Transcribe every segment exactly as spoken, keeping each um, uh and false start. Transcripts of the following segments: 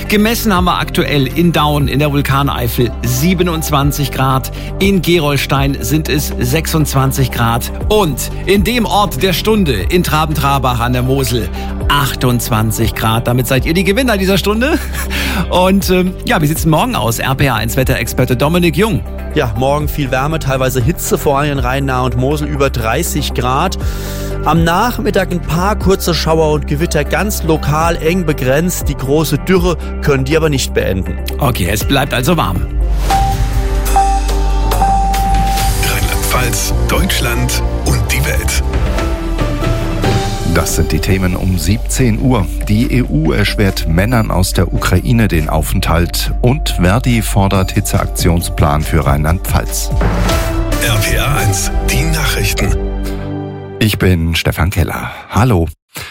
Gemessen haben wir aktuell in Daun in der Vulkaneifel siebenundzwanzig Grad, in Gerolstein sind es sechsundzwanzig Grad und in dem Ort der Stunde in Traben-Trabach an der Mosel achtundzwanzig Grad. Damit seid ihr die Gewinner dieser Stunde. Und ähm, ja, wie sieht's morgen aus? R P A eins Wetterexperte Dominik Jung. Ja, morgen viel Wärme, teilweise Hitze, vor allem in Rhein, Nahe und Mosel über dreißig Grad. Am Nachmittag ein paar kurze Schauer und Gewitter, ganz lokal, eng begrenzt. Die große Dürre können die aber nicht beenden. Okay, es bleibt also warm. Rheinland-Pfalz, Deutschland und die Welt. Das sind die Themen um siebzehn Uhr. Die E U erschwert Männern aus der Ukraine den Aufenthalt und Verdi fordert Hitzeaktionsplan für Rheinland-Pfalz. R P A eins, die Nachrichten. Ich bin Stefan Keller. Hallo.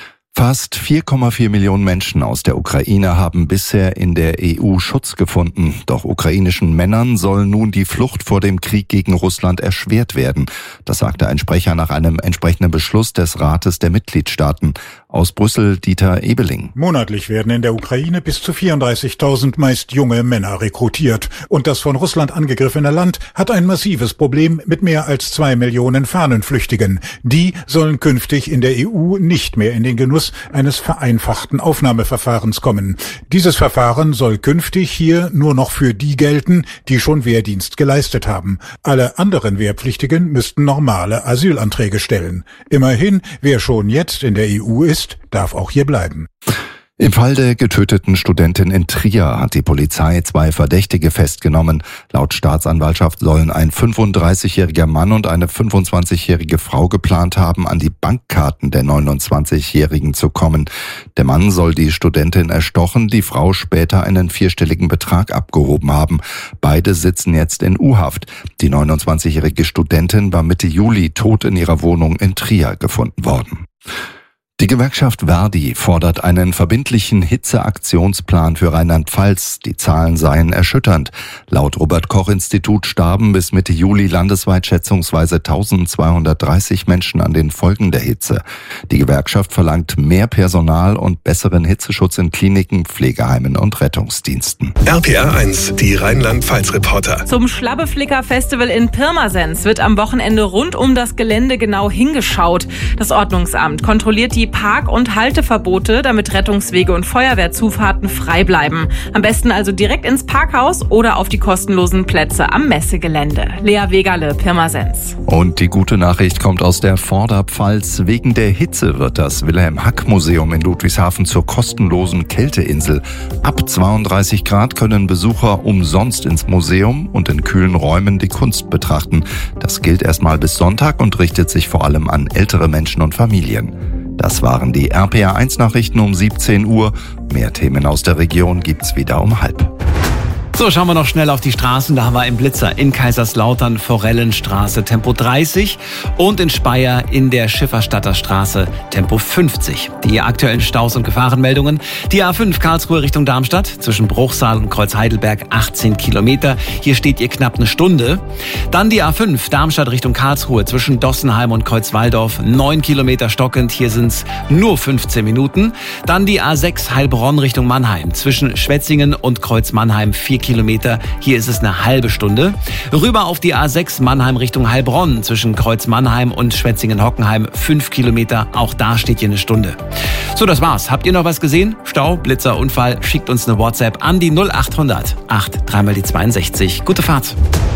Fast vier Komma vier Millionen Menschen aus der Ukraine haben bisher in der E U Schutz gefunden. Doch ukrainischen Männern soll nun die Flucht vor dem Krieg gegen Russland erschwert werden. Das sagte ein Sprecher nach einem entsprechenden Beschluss des Rates der Mitgliedstaaten. Aus Brüssel Dieter Ebeling. Monatlich werden in der Ukraine bis zu vierunddreißigtausend meist junge Männer rekrutiert. Und das von Russland angegriffene Land hat ein massives Problem mit mehr als zwei Millionen Fahnenflüchtigen. Die sollen künftig in der E U nicht mehr in den Genuss eines vereinfachten Aufnahmeverfahrens kommen. Dieses Verfahren soll künftig hier nur noch für die gelten, die schon Wehrdienst geleistet haben. Alle anderen Wehrpflichtigen müssten normale Asylanträge stellen. Immerhin, wer schon jetzt in der E U ist, darf auch hier bleiben. Im Fall der getöteten Studentin in Trier hat die Polizei zwei Verdächtige festgenommen. Laut Staatsanwaltschaft sollen ein fünfunddreißigjähriger Mann und eine fünfundzwanzigjährige Frau geplant haben, an die Bankkarten der neunundzwanzigjährigen zu kommen. Der Mann soll die Studentin erstochen, die Frau später einen vierstelligen Betrag abgehoben haben. Beide sitzen jetzt in U-Haft. Die neunundzwanzigjährige Studentin war Mitte Juli tot in ihrer Wohnung in Trier gefunden worden. Die Gewerkschaft Verdi fordert einen verbindlichen Hitzeaktionsplan für Rheinland-Pfalz. Die Zahlen seien erschütternd. Laut Robert-Koch-Institut starben bis Mitte Juli landesweit schätzungsweise eintausendzweihundertdreißig Menschen an den Folgen der Hitze. Die Gewerkschaft verlangt mehr Personal und besseren Hitzeschutz in Kliniken, Pflegeheimen und Rettungsdiensten. R P A eins, die Rheinland-Pfalz-Reporter. Zum Schlabbeflicker-Festival in Pirmasens wird am Wochenende rund um das Gelände genau hingeschaut. Das Ordnungsamt kontrolliert die Park- und Halteverbote, damit Rettungswege und Feuerwehrzufahrten frei bleiben. Am besten also direkt ins Parkhaus oder auf die kostenlosen Plätze am Messegelände. Lea Wegerle, Pirmasens. Und die gute Nachricht kommt aus der Vorderpfalz. Wegen der Hitze wird das Wilhelm-Hack-Museum in Ludwigshafen zur kostenlosen Kälteinsel. Ab zweiunddreißig Grad können Besucher umsonst ins Museum und in kühlen Räumen die Kunst betrachten. Das gilt erstmal bis Sonntag und richtet sich vor allem an ältere Menschen und Familien. Das waren die R P A eins Nachrichten um siebzehn Uhr. Mehr Themen aus der Region gibt's wieder um halb. So, schauen wir noch schnell auf die Straßen. Da haben wir einen Blitzer in Kaiserslautern, Forellenstraße, Tempo dreißig und in Speyer in der Schifferstadter Straße, Tempo fünfzig. Die aktuellen Staus und Gefahrenmeldungen. Die A fünf Karlsruhe Richtung Darmstadt, zwischen Bruchsal und Kreuz-Heidelberg achtzehn Kilometer. Hier steht ihr knapp eine Stunde. Dann die A fünf Darmstadt Richtung Karlsruhe, zwischen Dossenheim und Kreuzwaldorf, neun Kilometer stockend. Hier sind's nur fünfzehn Minuten. Dann die A sechs Heilbronn Richtung Mannheim, zwischen Schwetzingen und Kreuz-Mannheim, vier Kilometer. Hier ist es eine halbe Stunde. Rüber auf die A sechs Mannheim Richtung Heilbronn, zwischen Kreuz-Mannheim und Schwetzingen-Hockenheim, fünf Kilometer. Auch da steht hier eine Stunde. So, das war's. Habt ihr noch was gesehen? Stau, Blitzer, Unfall? Schickt uns eine WhatsApp an die null achthundert acht drei mal die zweiundsechzig. Gute Fahrt.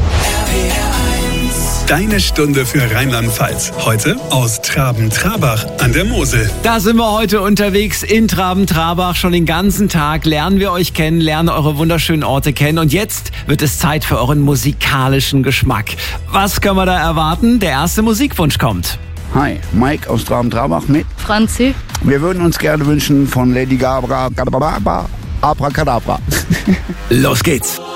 Deine Stunde für Rheinland-Pfalz. Heute aus Traben-Trabach an der Mosel. Da sind wir heute unterwegs in Traben-Trabach. Schon den ganzen Tag lernen wir euch kennen, lernen eure wunderschönen Orte kennen. Und jetzt wird es Zeit für euren musikalischen Geschmack. Was können wir da erwarten? Der erste Musikwunsch kommt. Hi, Mike aus Traben-Trabach mit Franzi. Wir würden uns gerne wünschen von Lady Gaga, Abracadabra. Los geht's.